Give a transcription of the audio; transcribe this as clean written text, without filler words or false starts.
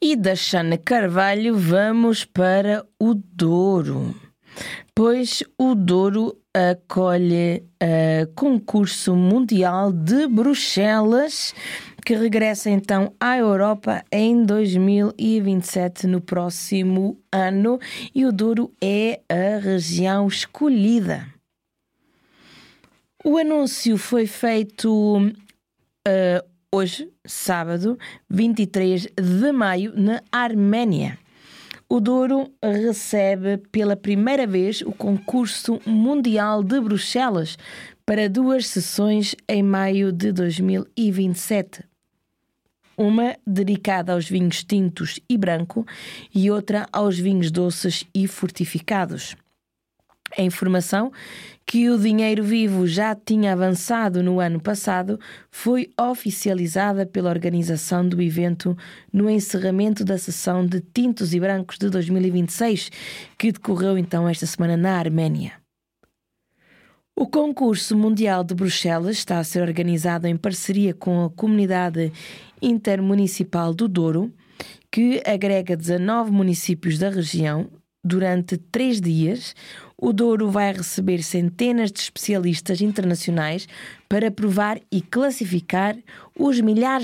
E da Xana Carvalho vamos para o Douro, pois o Douro acolhe o concurso mundial de Bruxelas, que regressa então à Europa em 2027, no próximo ano, e o Douro é a região escolhida. O anúncio foi feito hoje, sábado, 23 de maio, na Arménia. O Douro recebe pela primeira vez o concurso mundial de Bruxelas para 2 sessões em maio de 2027. Uma dedicada aos vinhos tintos e branco e outra aos vinhos doces e fortificados. A informação que o Dinheiro Vivo já tinha avançado no ano passado foi oficializada pela organização do evento no encerramento da sessão de Tintos e Brancos de 2026, que decorreu então esta semana na Arménia. O concurso mundial de Bruxelas está a ser organizado em parceria com a Comunidade Intermunicipal do Douro, que agrega 19 municípios da região. Durante 3 dias, o Douro vai receber centenas de especialistas internacionais para provar e classificar os milhares